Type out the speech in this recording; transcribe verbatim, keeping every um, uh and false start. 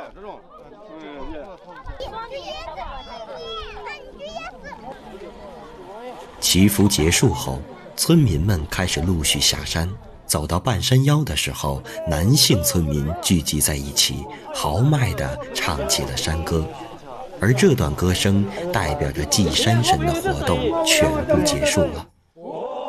祈福结束后，村民们开始陆续下山。走到半山腰的时候，男性村民聚集在一起，豪迈地唱起了山歌。而这段歌声代表着祭山神的活动全部结束了。